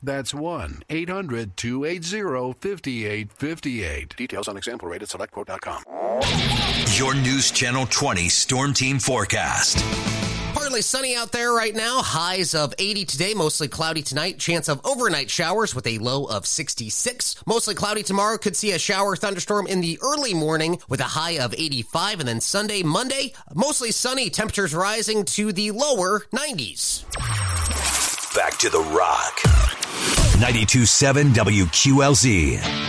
That's 1-800-280-5858. Details on example rate at selectquote.com. Your News Channel 20 Storm Team Forecast. Partly sunny out there right now. Highs of 80 today, mostly cloudy tonight. Chance of overnight showers with a low of 66. Mostly cloudy tomorrow. Could see a shower thunderstorm in the early morning with a high of 85. And then Sunday, Monday, mostly sunny. Temperatures rising to the lower 90s. Back to the Rock. 92.7 WQLZ.